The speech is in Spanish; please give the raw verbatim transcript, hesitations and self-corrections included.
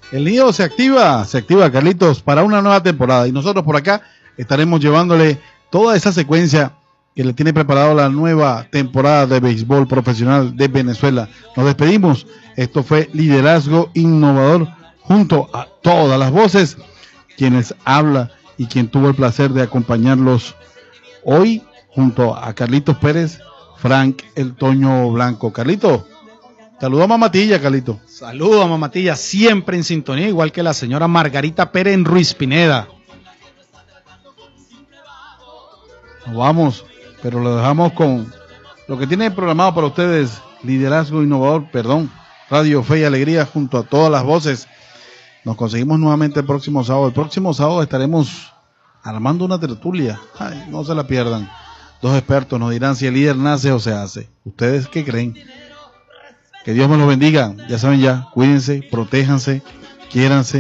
El nido se activa, se activa, Carlitos, para una nueva temporada. Y nosotros por acá estaremos llevándole toda esa secuencia que le tiene preparado la nueva temporada de béisbol profesional de Venezuela. Nos despedimos. Esto fue Liderazgo Innovador junto a todas las voces, quienes habla y quien tuvo el placer de acompañarlos hoy junto a Carlitos Pérez, Frank el Toño Blanco. Carlito, saludo a Mamatilla, Carlito. Saludo a Mamatilla, siempre en sintonía, igual que la señora Margarita Pérez en Ruiz Pineda. Nos vamos, pero lo dejamos con lo que tiene programado para ustedes, Liderazgo Innovador, perdón, Radio Fe y Alegría, junto a todas las voces. Nos conseguimos nuevamente el próximo sábado. El próximo sábado estaremos armando una tertulia. Ay, no se la pierdan. Dos expertos nos dirán si el líder nace o se hace. ¿Ustedes qué creen? Que Dios me los bendiga. Ya saben ya, cuídense, protéjanse, quiéranse.